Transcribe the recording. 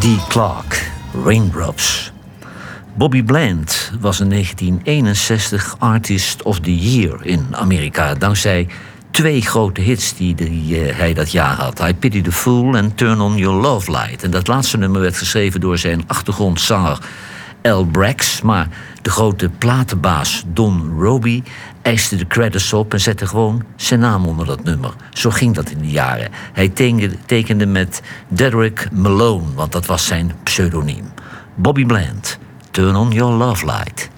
Dee Clark, Raindrops. Bobby Bland was in 1961 Artist of the Year in Amerika, dankzij 2 grote hits die hij dat jaar had. I Pity the Fool en Turn on Your Love Light. En dat laatste nummer werd geschreven door zijn achtergrondzanger Al Brax, maar de grote platenbaas Don Robey eiste de credits op en zette gewoon zijn naam onder dat nummer. Zo ging dat in die jaren. Hij tekende met Dedrick Malone, want dat was zijn pseudoniem. Bobby Bland, Turn on Your Love Light.